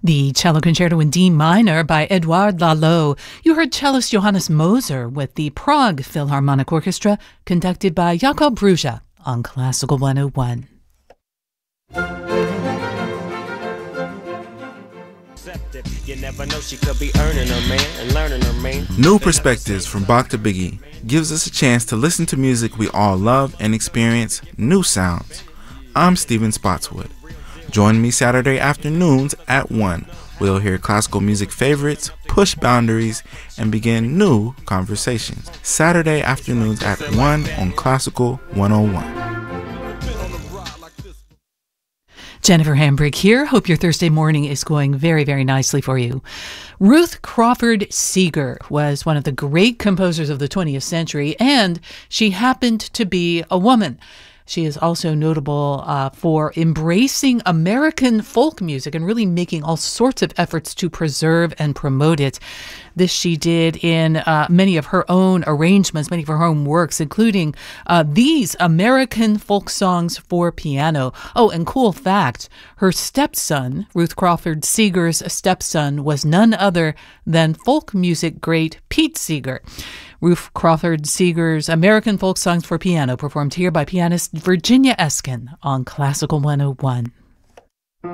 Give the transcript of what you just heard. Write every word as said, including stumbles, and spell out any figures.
The Cello Concerto in D minor by Edouard Lalo. You heard cellist Johannes Moser with the Prague Philharmonic Orchestra, conducted by Jakob Ruja on Classical one oh one. You never know, she could be earning her man and learning her man. New Perspectives from Bach to Biggie gives us a chance to listen to music we all love and experience new sounds. I'm Stephen Spotswood. Join me Saturday afternoons at one. We'll hear classical music favorites, push boundaries, and begin new conversations. Saturday afternoons at one on Classical one oh one. Jennifer Hambrick here. Hope your Thursday morning is going very, very nicely for you. Ruth Crawford Seeger was one of the great composers of the twentieth century, and she happened to be a woman. She is also notable uh, for embracing American folk music and really making all sorts of efforts to preserve and promote it. This she did in uh, many of her own arrangements, many of her own works, including uh, these American folk songs for piano. Oh, and cool fact, her stepson, Ruth Crawford Seeger's stepson, was none other than folk music great Pete Seeger. Ruth Crawford Seeger's American Folk Songs for Piano, performed here by pianist Virginia Eskin on Classical one oh one.